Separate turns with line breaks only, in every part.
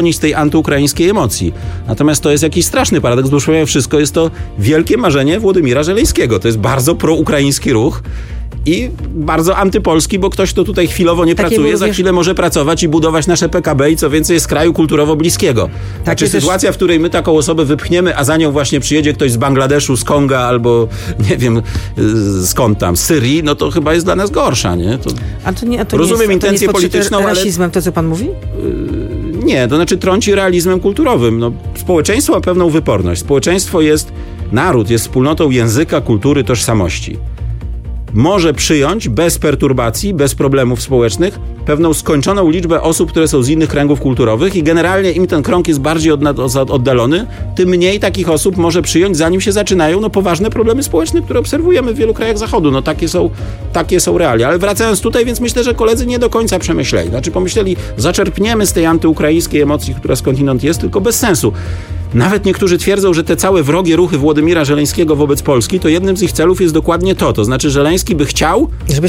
z tej antyukraińskiej emocji. Natomiast to jest jakiś straszny paradoks, bo już wszystko jest to wielkie marzenie Włodymira Żeleńskiego. To jest bardzo proukraiński ruch i bardzo antypolski, bo ktoś, kto tutaj chwilowo nie pracuje, za chwilę może pracować i budować nasze PKB i co więcej jest kraju kulturowo bliskiego. Znaczy sytuacja, w której my taką osobę wypchniemy, a za nią właśnie przyjedzie ktoś z Bangladeszu, z Konga albo nie wiem skąd tam, z Syrii, no to chyba jest dla nas gorsza, nie? Rozumiem intencję polityczną, ale...
rasizmem to, co pan mówi?
Nie, to znaczy trąci realizmem kulturowym. No, społeczeństwo ma pewną wyporność. Społeczeństwo jest, naród jest wspólnotą języka, kultury, tożsamości. Może przyjąć bez perturbacji, bez problemów społecznych pewną skończoną liczbę osób, które są z innych kręgów kulturowych i generalnie im ten krąg jest bardziej oddalony, tym mniej takich osób może przyjąć, zanim się zaczynają poważne problemy społeczne, które obserwujemy w wielu krajach Zachodu. No takie są realia. Ale wracając tutaj, więc myślę, że koledzy nie do końca przemyśleli. Znaczy pomyśleli, zaczerpniemy z tej antyukraińskiej emocji, która skądinąd jest, tylko bez sensu. Nawet niektórzy twierdzą, że te całe wrogie ruchy Włodymira Żeleńskiego wobec Polski, to jednym z ich celów jest dokładnie to. To znaczy Żeleński by chciał,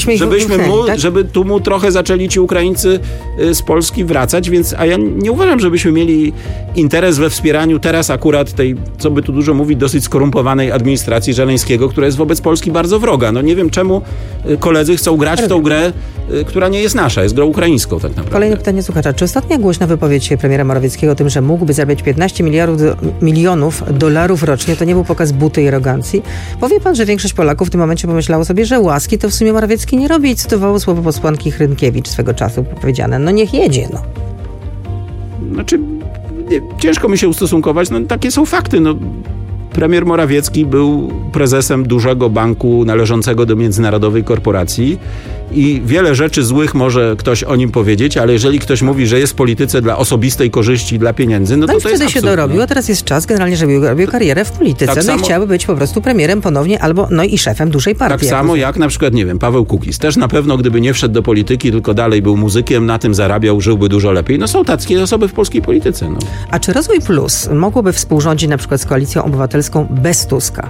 żeby tu mu trochę zaczęli ci Ukraińcy z Polski wracać, więc a ja nie uważam, żebyśmy mieli interes we wspieraniu teraz akurat tej, co by tu dużo mówić, dosyć skorumpowanej administracji Żeleńskiego, która jest wobec Polski bardzo wroga. No nie wiem, czemu koledzy chcą grać w tą grę, która nie jest nasza, jest grą ukraińską tak naprawdę.
Kolejne pytanie słuchacza. Czy ostatnia głośna wypowiedź premiera Morawieckiego o tym, że mógłby zarabiać 15 milionów dolarów rocznie, to nie był pokaz buty i arogancji? Powie pan, że większość Polaków w tym momencie pomyślało sobie, że łaski to w sumie Morawiecki nie robi i cytowało słowo posłanki Hrynkiewicz swego czasu powiedziane. No niech jedzie, no.
Znaczy, ciężko mi się ustosunkować, no takie są fakty, no. Premier Morawiecki był prezesem dużego banku należącego do międzynarodowej korporacji i wiele rzeczy złych może ktoś o nim powiedzieć, ale jeżeli ktoś mówi, że jest w polityce dla osobistej korzyści, dla pieniędzy, no to jest
wtedy
absurd,
się dorobił, a teraz jest czas generalnie, żeby robił karierę w polityce. Tak i chciałby być po prostu premierem ponownie albo i szefem dużej partii.
Tak samo jak na przykład, nie wiem, Paweł Kukiz. Też na pewno, gdyby nie wszedł do polityki, tylko dalej był muzykiem, na tym zarabiał, żyłby dużo lepiej. No są takie osoby w polskiej polityce. No.
A czy Rozwój Plus mogłoby współrządzić na przykład z Koalicją Obywatelską bez Tuska?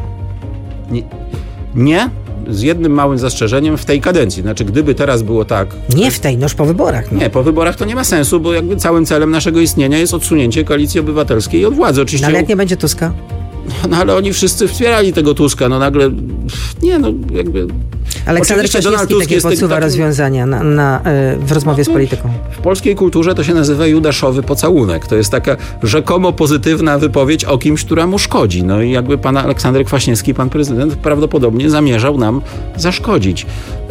Nie. Z jednym małym zastrzeżeniem w tej kadencji. Znaczy, gdyby teraz było tak...
Nie w tej, noż po wyborach. No.
Nie, po wyborach to nie ma sensu, bo jakby całym celem naszego istnienia jest odsunięcie Koalicji Obywatelskiej od władzy. Oczywiście.
No, ale jak nie będzie Tuska?
No ale oni wszyscy wspierali tego Tuska. No nagle... Nie, no jakby...
Aleksander Kwaśniewski takie podsuwa rozwiązania w rozmowie z polityką.
W polskiej kulturze to się nazywa judaszowy pocałunek. To jest taka rzekomo pozytywna wypowiedź o kimś, która mu szkodzi. No i jakby pan Aleksander Kwaśniewski, pan prezydent, prawdopodobnie zamierzał nam zaszkodzić.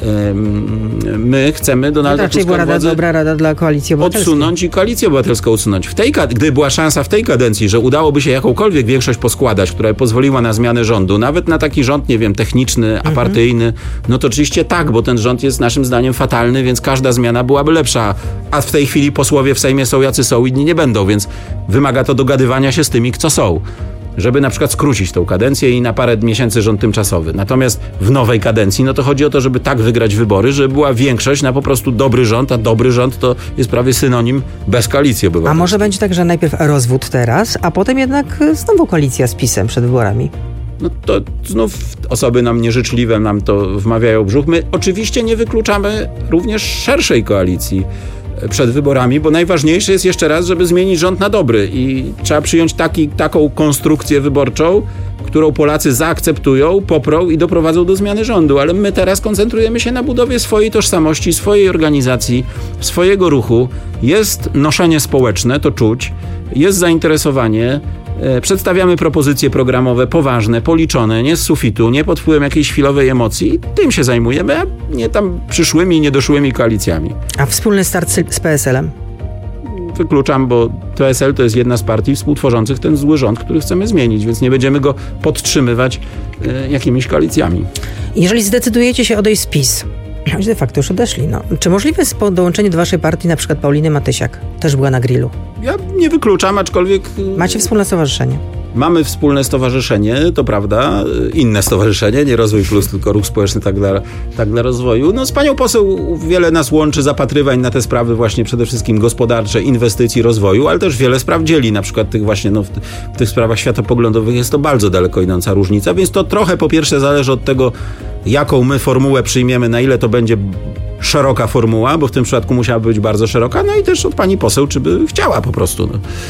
My chcemy Donalda Tuska
była dobra rada dla Koalicji Obywatelskiej.
Odsunąć i Koalicję Obywatelską odsunąć. Gdy była szansa w tej kadencji, że udałoby się jakąkolwiek większość poskładać, która pozwoliła na zmianę rządu, nawet na taki rząd, nie wiem, techniczny, apartyjny, no to oczywiście tak, bo ten rząd jest naszym zdaniem fatalny, więc każda zmiana byłaby lepsza. A w tej chwili posłowie w Sejmie są jacy są, inni nie będą, więc wymaga to dogadywania się z tymi, kto są. Żeby na przykład skrócić tą kadencję i na parę miesięcy rząd tymczasowy. Natomiast w nowej kadencji, no to chodzi o to, żeby tak wygrać wybory, żeby była większość na po prostu dobry rząd, a dobry rząd to jest prawie synonim bez Koalicji Obywatelskiej.
A może będzie tak, że najpierw rozwód teraz, a potem jednak znowu koalicja z PiS-em przed wyborami?
No to znów osoby nam nieżyczliwe nam to wmawiają w brzuch. My oczywiście nie wykluczamy również szerszej koalicji przed wyborami, bo najważniejsze jest jeszcze raz, żeby zmienić rząd na dobry i trzeba przyjąć taką konstrukcję wyborczą, którą Polacy zaakceptują, poprą i doprowadzą do zmiany rządu. Ale my teraz koncentrujemy się na budowie swojej tożsamości, swojej organizacji, swojego ruchu. Jest noszenie społeczne, to czuć, jest zainteresowanie. Przedstawiamy propozycje programowe poważne, policzone, nie z sufitu, nie pod wpływem jakiejś chwilowej emocji. Tym się zajmujemy, a nie tam przyszłymi, niedoszłymi koalicjami.
A wspólny start z PSL-em?
Wykluczam, bo PSL to jest jedna z partii współtworzących ten zły rząd, który chcemy zmienić, więc nie będziemy go podtrzymywać jakimiś koalicjami.
Jeżeli zdecydujecie się odejść z PiS, de facto już odeszli, no. Czy możliwe jest dołączenie do waszej partii na przykład Pauliny Matysiak? Też była na grillu. Ja
nie wykluczam, aczkolwiek...
Macie wspólne stowarzyszenie?
Mamy wspólne stowarzyszenie, to prawda, inne stowarzyszenie, nie Rozwój Plus, tylko Ruch Społeczny tak dla rozwoju. No z panią poseł wiele nas łączy zapatrywań na te sprawy właśnie przede wszystkim gospodarcze, inwestycji, rozwoju, ale też wiele spraw dzieli, na przykład tych właśnie, w tych sprawach światopoglądowych jest to bardzo daleko idąca różnica, więc to trochę po pierwsze zależy od tego, jaką my formułę przyjmiemy, na ile to będzie szeroka formuła, bo w tym przypadku musiałaby być bardzo szeroka, no i też od pani poseł, czy by chciała po prostu. No.